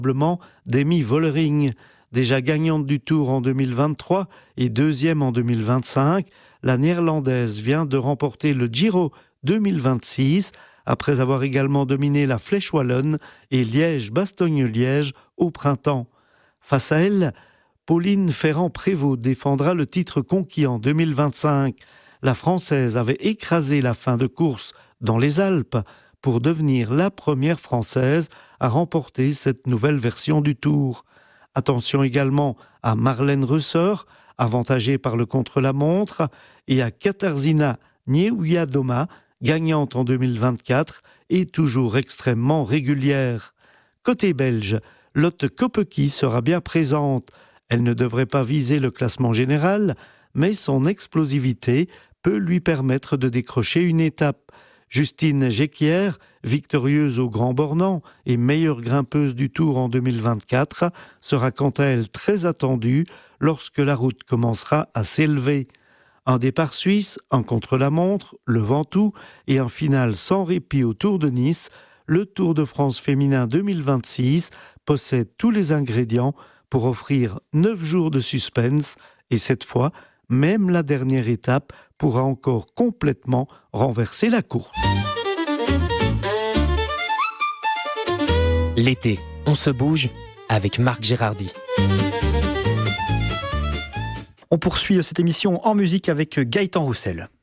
Demi Vollering. Déjà gagnante du Tour en 2023 et deuxième en 2025, la Néerlandaise vient de remporter le Giro 2026 après avoir également dominé la Flèche Wallonne et Liège-Bastogne-Liège au printemps. Face à elle, Pauline Ferrand-Prévot défendra le titre conquis en 2025. La Française avait écrasé la fin de course dans les Alpes pour devenir la première Française à remporter cette nouvelle version du Tour. Attention également à Marlène Reusseur, avantagée par le contre-la-montre, et à Katarzyna Niewiadoma, gagnante en 2024 et toujours extrêmement régulière. Côté belge, Lotte Kopecky sera bien présente. Elle ne devrait pas viser le classement général, mais son explosivité peut lui permettre de décrocher une étape. Justine Géquière, victorieuse au Grand Bornand et meilleure grimpeuse du Tour en 2024, sera quant à elle très attendue lorsque la route commencera à s'élever. Un départ suisse, un contre-la-montre, le Ventoux et un final sans répit au Tour de Nice, le Tour de France féminin 2026 possède tous les ingrédients pour offrir 9 jours de suspense et cette fois, même la dernière étape pourra encore complètement renverser la course. L'été, on se bouge avec Marc Gérardy. On poursuit cette émission en musique avec Gaëtan Roussel.